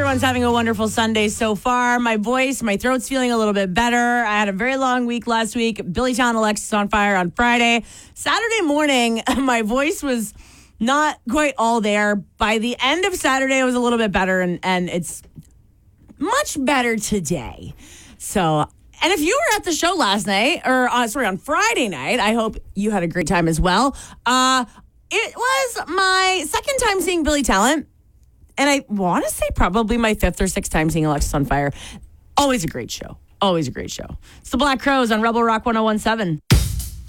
everyone's having a wonderful Sunday so far. My throat's feeling a little bit better. I had a very long week last week. Billytown Alexis on fire on Friday. Saturday morning, my voice was not quite all there. By the end of Saturday, it was a little bit better, and it's much better today. So, and if you were at the show last night, on Friday night, I hope you had a great time as well. It was my second time seeing Billy Talent. And I want to say probably my fifth or sixth time seeing Alexis on Fire. Always a great show. Always a great show. It's the Black Crowes on Rebel Rock 101.7.